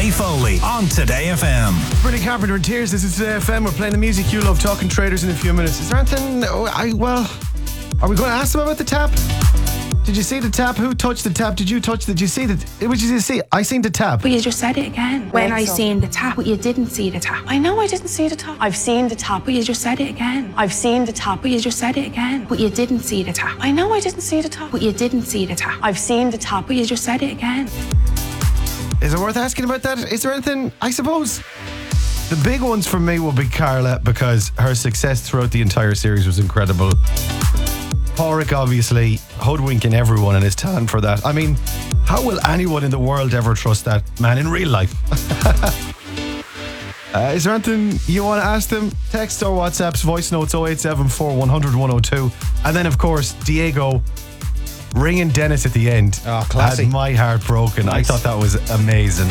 Ray Foley on Today FM. Brittany Carpenter in Tears. This is Today FM. We're playing the music you love, talking traders in a few minutes. Is there anything? Are we going to ask them about the tap? Did you see the tap? Who touched the tap? Did you touch the? Did you see the? What did you see? I seen the tap. But you just said it again. When I seen the tap, but you didn't see the tap. I know I didn't see the tap. I've seen the tap. But you just said it again. I've seen the tap. But you just said it again. But you didn't see the tap. I know I didn't see the tap. But you didn't see the tap. I've seen the tap. But you just said it again. Is it worth asking about that? Is there anything? I suppose the big ones for me will be Carla, because her success throughout the entire series was incredible. Pádraig, obviously, hoodwinking everyone and his talent for that. I mean, how will anyone in the world ever trust that man in real life? Is there anything you want to ask them? Text or WhatsApp's voice notes 0874 100 102. And then, of course, Diego ringing Dennis at the end. Oh, classy. Had my heart broken. Nice. I thought that was amazing.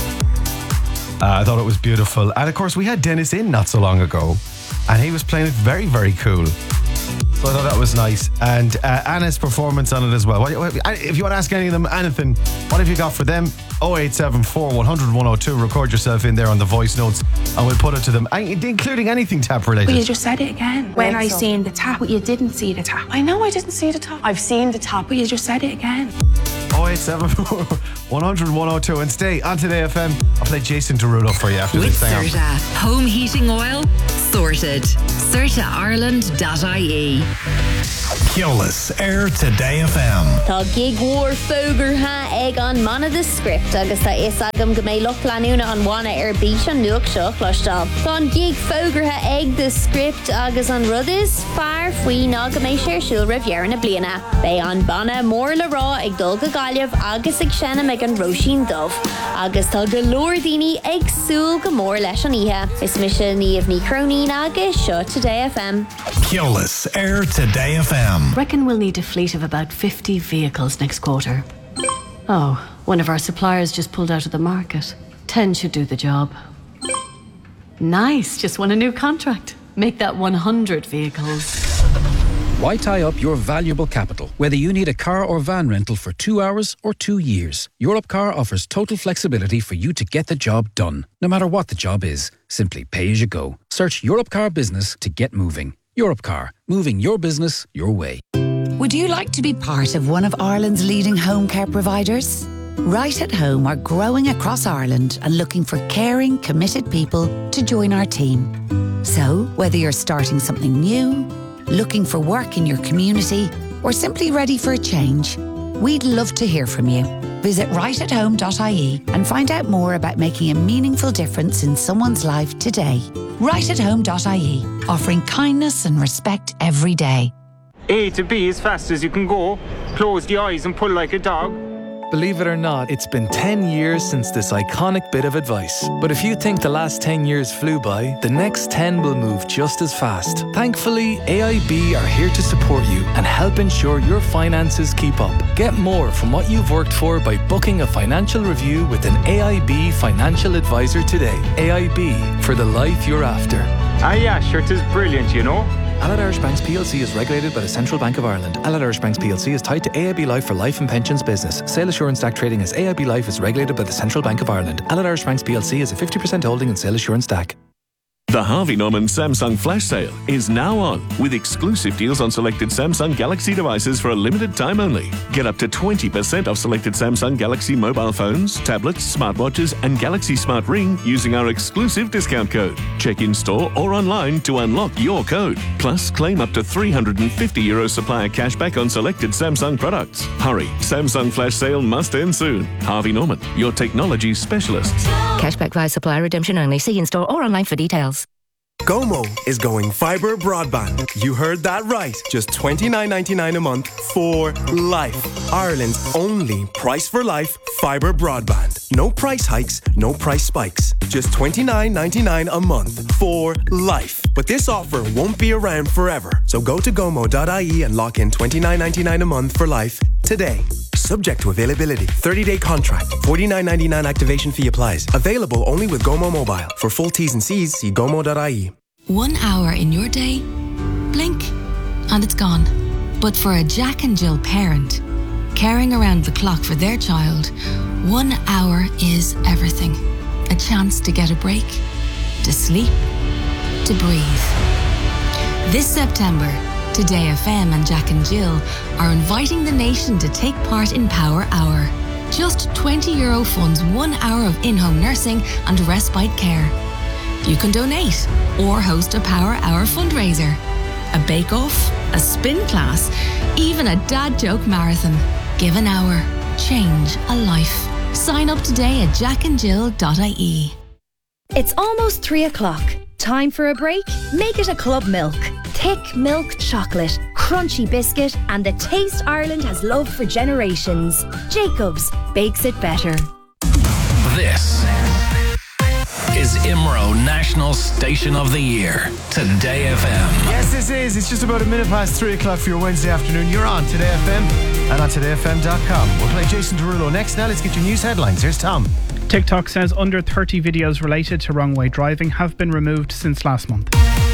I thought it was beautiful. And, of course, we had Dennis in not so long ago, and he was playing it very, very cool. So I thought that was nice. And Anna's performance on it as well. If you want to ask any of them anything, what have you got for them? 0874 100 102. Record yourself in there on the voice notes and we'll put it to them, including anything tap related. But you just said it again. When I seen the tap, but you didn't see the tap. I know I didn't see the tap. I've seen the tap. But you just said it again. 0874 100 102. And stay on Today FM. I'll play Jason Derulo for you after with this. With Certa. Home heating oil sorted. CertaIreland.ie. Keolis, Air Today FM. Tá gig war fógur ha ag an mana the script agus tá is agam go mé loch planúna an wana bís an nuach seo chlostal. Tá gig fógur ha ag the script agus an rudis far fui ná go mé séirsúil riviear na bliana. Bé an bana mór le rá ag dul go gaiamh agus ag sena meg an Roisin Dove. Agus tá go lór daoine ag súil go mór leis an ihe. Is mise níomh ní cronín agus seo Today FM. Keolis, Air Today FM. Reckon we'll need a fleet of about 50 vehicles next quarter. Oh, one of our suppliers just pulled out of the market. 10 should do the job. Nice, just won a new contract. Make that 100 vehicles. Why tie up your valuable capital, whether you need a car or van rental for 2 hours or 2 years? Europcar offers total flexibility for you to get the job done, no matter what the job is. Simply pay as you go. Search Europcar Business to get moving. Europcar, moving your business your way. Would you like to be part of one of Ireland's leading home care providers? Right at Home are growing across Ireland and looking for caring, committed people to join our team. So, whether you're starting something new, looking for work in your community, or simply ready for a change, we'd love to hear from you. Visit rightathome.ie and find out more about making a meaningful difference in someone's life today. Rightathome.ie, offering kindness and respect every day. A to B as fast as you can go. Close the eyes and pull like a dog. Believe it or not, it's been 10 years since this iconic bit of advice. But if you think the last 10 years flew by, the next 10 will move just as fast. Thankfully, AIB are here to support you and help ensure your finances keep up. Get more from what you've worked for by booking a financial review with an AIB financial advisor today. AIB, for the life you're after. Ah yeah, sure, it is brilliant, you know. Allied Irish Banks plc is regulated by the Central Bank of Ireland. Allied Irish Banks plc is tied to AIB Life for life and pensions business. Sale Assurance DAC trading as AIB Life is regulated by the Central Bank of Ireland. Allied Irish Banks plc is a 50% holding in Sale Assurance DAC. The Harvey Norman Samsung Flash Sale is now on, with exclusive deals on selected Samsung Galaxy devices for a limited time only. Get up to 20% off selected Samsung Galaxy mobile phones, tablets, smartwatches and Galaxy Smart Ring using our exclusive discount code. Check in store or online to unlock your code. Plus, claim up to €350 supplier cashback on selected Samsung products. Hurry, Samsung Flash Sale must end soon. Harvey Norman, your technology specialists. Cashback via supplier redemption only. See in store or online for details. Gomo is going fibre broadband. You heard that right. Just $29.99 a month for life. Ireland's only price for life fibre broadband. No price hikes, no price spikes. Just $29.99 a month for life. But this offer won't be around forever. So go to gomo.ie and lock in $29.99 a month for life today. Subject to availability. 30-day contract. $49.99 activation fee applies. Available only with Gomo Mobile. For full T's and C's, see gomo.ie. 1 hour in your day, blink, and it's gone. But for a Jack and Jill parent, caring around the clock for their child, 1 hour is everything. a chance to get a break, to sleep, to breathe. This September, Today FM and Jack and Jill are inviting the nation to take part in Power Hour. Just €20 funds 1 hour of in-home nursing and respite care. You can donate or host a Power Hour fundraiser, a bake-off, a spin class, even a dad joke marathon. Give an hour, change a life. Sign up today at jackandjill.ie. It's almost 3 o'clock. Time for a break? Make it a Club Milk. Thick milk chocolate, crunchy biscuit, and the taste Ireland has loved for generations. Jacobs bakes it better. This is IMRO National Station of the Year, Today FM. Yes, this is. It's just about a minute past 3 o'clock for your Wednesday afternoon. You're on Today FM and on todayfm.com. We'll play Jason Derulo next. Now let's get your news headlines. Here's Tom. TikTok says under 30 videos related to wrong way driving have been removed since last month.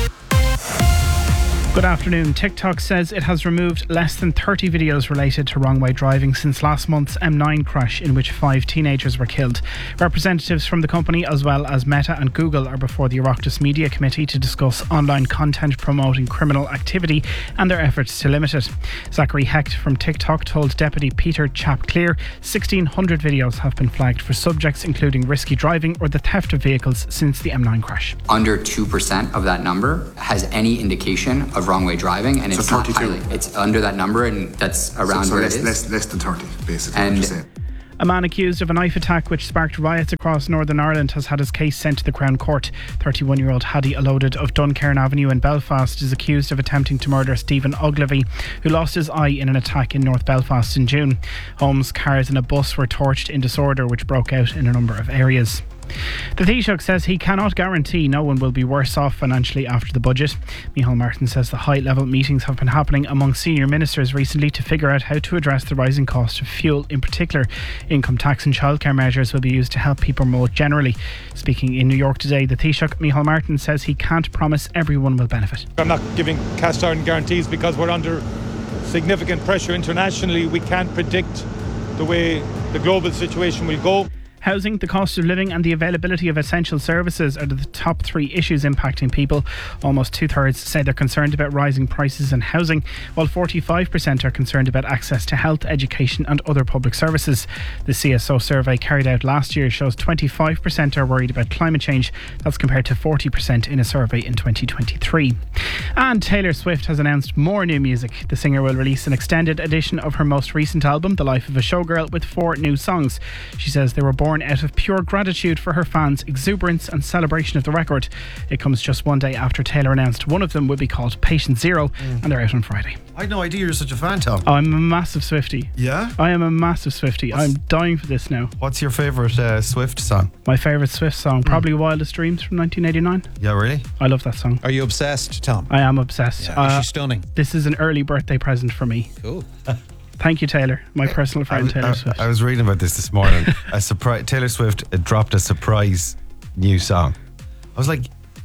Good afternoon. TikTok says it has removed less than 30 videos related to wrong way driving since last month's M9 crash in which 5 teenagers were killed. Representatives from the company as well as Meta and Google are before the Oireachtas Media Committee to discuss online content promoting criminal activity and their efforts to limit it. Zachary Hecht from TikTok told Deputy Peter Chapclear 1,600 videos have been flagged for subjects including risky driving or the theft of vehicles since the M9 crash. Under 2% of that number has any indication of wrong way driving, and it's not highly. It's under that number, and that's around where it is. Less than 30, basically. And a man accused of a knife attack which sparked riots across Northern Ireland has had his case sent to the Crown Court. 31-year-old Hadi Aloded of Duncairn Avenue in Belfast is accused of attempting to murder Stephen Ogilvy, who lost his eye in an attack in North Belfast in June. Homes, cars and a bus were torched in disorder which broke out in a number of areas. The Taoiseach says he cannot guarantee no one will be worse off financially after the budget. Micheál Martin says the high-level meetings have been happening among senior ministers recently to figure out how to address the rising cost of fuel. In particular, income tax and childcare measures will be used to help people more generally. Speaking in New York today, the Taoiseach Micheál Martin says he can't promise everyone will benefit. I'm not giving cast iron guarantees because we're under significant pressure internationally. We can't predict the way the global situation will go. Housing, the cost of living and the availability of essential services are the top 3 issues impacting people. Almost 2/3 say they're concerned about rising prices in housing, while 45% are concerned about access to health, education and other public services. The CSO survey carried out last year shows 25% are worried about climate change. That's compared to 40% in a survey in 2023. And Taylor Swift has announced more new music. The singer will release an extended edition of her most recent album, The Life of a Showgirl, with 4 new songs. She says they were born out of pure gratitude for her fans' exuberance and celebration of the record. It comes just one day after Taylor announced one of them would be called Patient Zero, and they're out on Friday. I had no idea you're such a fan, Tom. Oh, I'm a massive Swiftie. Yeah? I am a massive Swiftie. I'm dying for this now. What's your favourite Swift song? My favourite Swift song, probably Wildest Dreams from 1989. Yeah, really? I love that song. Are you obsessed, Tom? I am obsessed. Yeah, she's stunning. This is an early birthday present for me. Cool. Thank you, Taylor. My personal friend, Taylor Swift. I was reading about this morning. Taylor Swift dropped a surprise new song. I was like,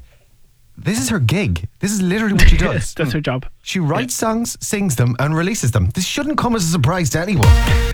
this is her gig. This is literally what she does. That's her job. She writes songs, sings them and releases them. This shouldn't come as a surprise to anyone.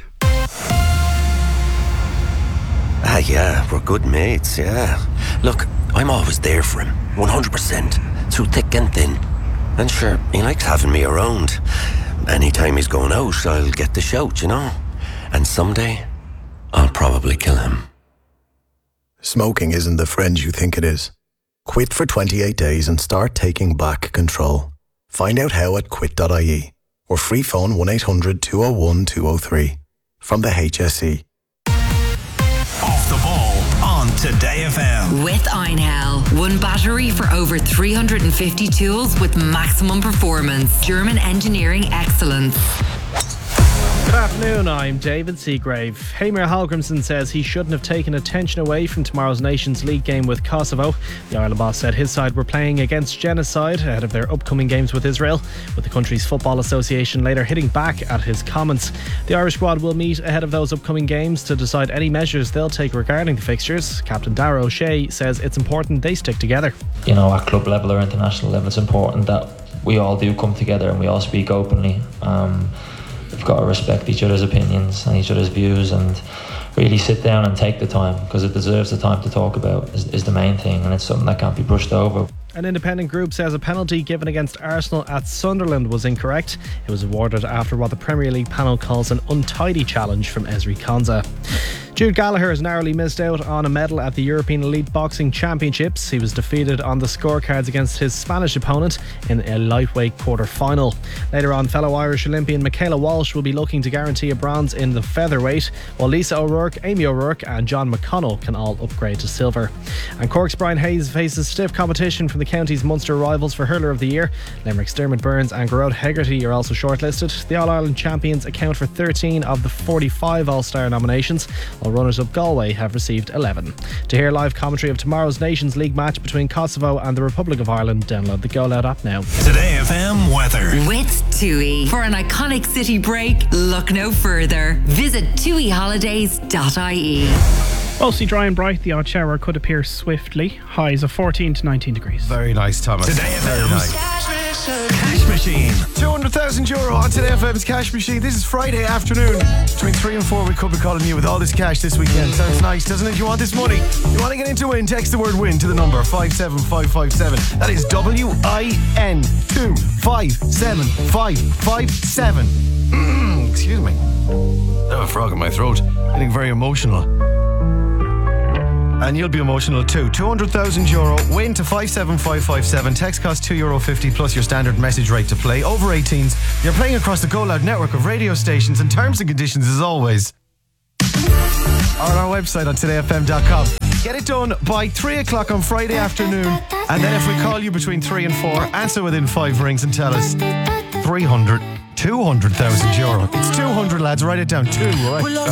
Yeah, we're good mates, yeah. Look, I'm always there for him, 100%, through thick and thin. And sure, he likes having me around. Anytime he's going out, I'll get the shout, you know. And someday, I'll probably kill him. Smoking isn't the friend you think it is. Quit for 28 days and start taking back control. Find out how at quit.ie or free phone 1800 201 203 from the HSE. Off the ball on Today FM. With Einhell. One battery for over 350 tools with maximum performance. German engineering excellence. Good afternoon, I'm David Seagrave. Heimir Hallgrimsson says he shouldn't have taken attention away from tomorrow's Nations League game with Kosovo. The Ireland boss said his side were playing against genocide ahead of their upcoming games with Israel, with the country's football association later hitting back at his comments. The Irish squad will meet ahead of those upcoming games to decide any measures they'll take regarding the fixtures. Captain Darragh O'Shea says it's important they stick together. You know, at club level or international level, it's important that we all do come together and we all speak openly. We've got to respect each other's opinions and each other's views, and really sit down and take the time, because it deserves the time to talk about is the main thing, and it's something that can't be brushed over. An independent group says a penalty given against Arsenal at Sunderland was incorrect. It was awarded after what the Premier League panel calls an untidy challenge from Ezri Konsa. Jude Gallagher has narrowly missed out on a medal at the European Elite Boxing Championships. He was defeated on the scorecards against his Spanish opponent in a lightweight quarter-final. Later on, fellow Irish Olympian Michaela Walsh will be looking to guarantee a bronze in the featherweight, while Lisa O'Rourke, Amy O'Rourke and John McConnell can all upgrade to silver. And Cork's Brian Hayes faces stiff competition from the county's Munster rivals for Hurler of the Year. Limerick's Dermot Burns and Garrod Hegarty are also shortlisted. The All-Ireland champions account for 13 of the 45 All-Star nominations, while runners-up Galway have received 11. To hear live commentary of tomorrow's Nations League match between Kosovo and the Republic of Ireland, download the Go Loud app now. Today FM weather. With TUI. For an iconic city break, look no further. Visit tuiholidays.ie. Mostly dry and bright, the odd shower could appear swiftly. Highs of 14 to 19 degrees. Very nice, Thomas. Today Very FM's nice. Cash Machine. 200,000 euro on Today FM's Cash Machine. This is Friday afternoon. Between 3 and 4 we could be calling you with all this cash this weekend. Sounds nice, doesn't it? You want this money? You want to get into win? Text the word win to the number 57557. That is WIN 257557. Excuse me. I have a frog in my throat. Getting very emotional. And you'll be emotional too. 200,000 euro, win to 57557. Text cost €2.50 plus your standard message rate to play. Over 18s, you're playing across the Go Loud network of radio stations, and terms and conditions as always are on our website on todayfm.com. Get it done by 3 o'clock on Friday afternoon, and then if we call you between 3 and 4, answer within 5 rings and tell us 200,000 euro. It's 200, lads, write it down. 2, all right?